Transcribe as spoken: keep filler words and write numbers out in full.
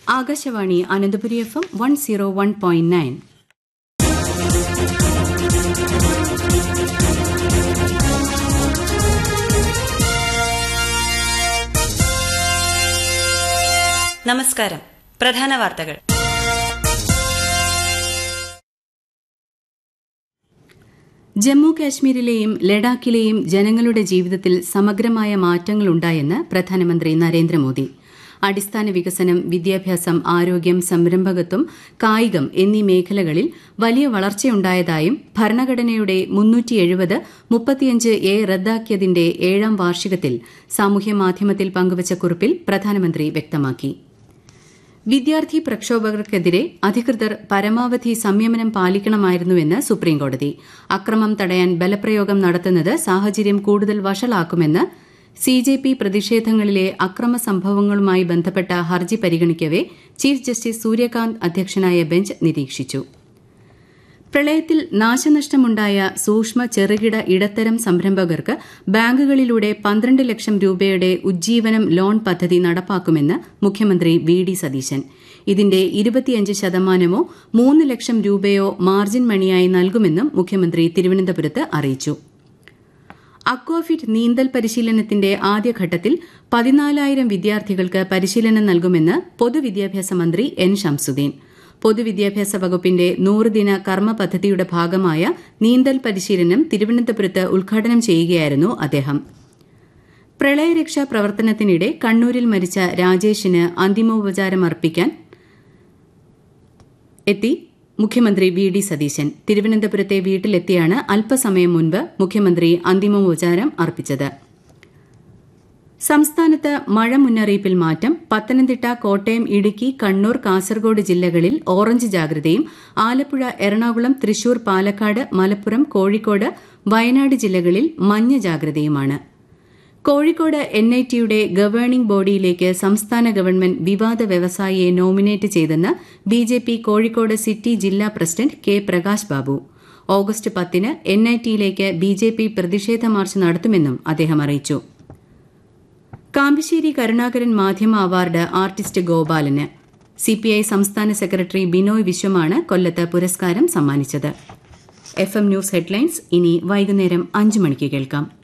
Akashvani Ananthapuri F M one zero one point nine. നമസ്കാരം. പ്രധാന വാർത്തകൾ. ജമ്മു കാശ്മീരിലെയും ലഡാക്കിലെയും ജനങ്ങളുടെ ജീവിതത്തിൽ സമഗ്രമായ മാറ്റങ്ങളുണ്ടായെന്ന് പ്രധാനമന്ത്രി നരേന്ദ്രമോദി. അടിസ്ഥാന വികസനം, വിദ്യാഭ്യാസം, ആരോഗ്യം, സംരംഭകത്വം, കായികം എന്നീ മേഖലകളിൽ വലിയ വളർച്ചയുണ്ടായതായും ഭരണഘടനയുടെ മുന്നൂറ്റി എഴുപത് മുപ്പത്തിയഞ്ച് എ റദ്ദാക്കിയതിന്റെ ഏഴാം വാർഷികത്തിൽ സാമൂഹ്യമാധ്യമത്തിൽ പങ്കുവച്ച കുറിപ്പിൽ പ്രധാനമന്ത്രി വ്യക്തമാക്കി. വിദ്യാർത്ഥി പ്രക്ഷോഭകർക്കെതിരെ അധികൃതർ പരമാവധി സംയമനം പാലിക്കണമായിരുന്നുവെന്ന് സുപ്രീംകോടതി. അക്രമം തടയാൻ ബലപ്രയോഗം നടത്തുന്നത് സാഹചര്യം കൂടുതൽ വഷളാക്കുമെന്ന് സി ജെ പി പ്രതിഷേധങ്ങളിലെ അക്രമ സംഭവങ്ങളുമായി ബന്ധപ്പെട്ട ഹർജി പരിഗണിക്കവെ ചീഫ് ജസ്റ്റിസ് സൂര്യകാന്ത് അധ്യക്ഷനായ ബെഞ്ച് നിരീക്ഷിച്ചു. പ്രളയത്തിൽ നാശനഷ്ടമുണ്ടായ സൂക്ഷ്മ ചെറുകിട ഇടത്തരം സംരംഭകർക്ക് ബാങ്കുകളിലൂടെ പന്ത്രണ്ട് ലക്ഷം രൂപയുടെ ഉജ്ജീവനം ലോൺ പദ്ധതി നടപ്പാക്കുമെന്ന് മുഖ്യമന്ത്രി വി ഡി സതീശൻ. ഇതിന്റെ ഇരുപത്തിയഞ്ച് ശതമാനമോ മൂന്ന് ലക്ഷം രൂപയോ മാർജിൻ മണിയായി നൽകുമെന്നും മുഖ്യമന്ത്രി തിരുവനന്തപുരത്ത് അറിയിച്ചു. അക്വാഫിറ്റ് നീന്തൽ പരിശീലനത്തിന്റെ ആദ്യഘട്ടത്തിൽ പതിനാലായിരം വിദ്യാർത്ഥികൾക്ക് പരിശീലനം നൽകുമെന്ന് പൊതുവിദ്യാഭ്യാസ മന്ത്രി എൻ ശംസുദ്ദീൻ. പൊതുവിദ്യാഭ്യാസ വകുപ്പിന്റെ നൂറുദിന കർമ്മ പദ്ധതിയുടെ ഭാഗമായ നീന്തൽ പരിശീലനം തിരുവനന്തപുരത്ത് ഉദ്ഘാടനം ചെയ്യുകയായിരുന്നു അദ്ദേഹം. പ്രളയരക്ഷാ പ്രവർത്തനത്തിനിടെ കണ്ണൂരിൽ മരിച്ച രാജേഷിന് അന്തിമോപചാരമർപ്പിക്കാൻ എത്തി മുഖ്യമന്ത്രി വി ഡി സതീശൻ. തിരുവനന്തപുരത്തെ വീട്ടിലെത്തിയാണ് അല്പസമയം മുൻപ് മുഖ്യമന്ത്രി അന്തിമോപചാരം അർപ്പിച്ചത്. സംസ്ഥാനത്ത് മഴ മുന്നറിയിപ്പിൽ മാറ്റം. പത്തനംതിട്ട, കോട്ടയം, ഇടുക്കി, കണ്ണൂർ, കാസർഗോഡ് ജില്ലകളിൽ ഓറഞ്ച് ജാഗ്രതയും ആലപ്പുഴ, എറണാകുളം, തൃശൂർ, പാലക്കാട്, മലപ്പുറം, കോഴിക്കോട്, വയനാട് ജില്ലകളിൽ മഞ്ഞ ജാഗ്രതയുമാണ്. കോഴിക്കോട് എൻ ഐ ടിയുടെ ഗവേണിംഗ് ബോഡിയിലേക്ക് സംസ്ഥാന ഗവൺമെന്റ് വിവാദ വ്യവസായിയെ നോമിനേറ്റ് ചെയ്തെന്ന് B J P Kozhikode city ജില്ലാ president K Prakash Babu. August പത്തിന് N I ടിയിലേക്ക് B J P പ്രതിഷേധ മാർച്ച് നടത്തുമെന്നും അദ്ദേഹം അറിയിച്ചു. കാമ്പിശ്ശേരി കരുണാകരൻ മാധ്യമ അവാർഡ് ആർട്ടിസ്റ്റ് ഗോപാലന്. സിപിഐ സംസ്ഥാന സെക്രട്ടറി ബിനോയ് വിശ്വമാണ് കൊല്ലത്ത് പുരസ്കാരം സമ്മാനിച്ചത്. എഫ് എം ന്യൂസ് ഹെഡ്ലൈൻസ് ഇനി വൈകുന്നേരം അഞ്ച് മണിക്ക് കേൾക്കാം.